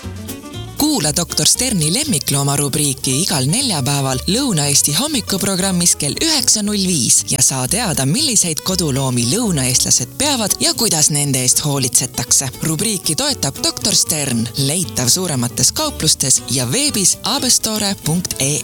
Kuula Dr. Sterni lemmiklooma rubriiki igal neljapäeval Lõuna-Eesti hommikuprogrammis kell 9.05 ja saa teada, milliseid koduloomi lõunaeestlased peavad ja kuidas nende eest hoolitsetakse. Rubriiki toetab Dr. Stern, leitav suuremates kauplustes ja veebis abestore.ee.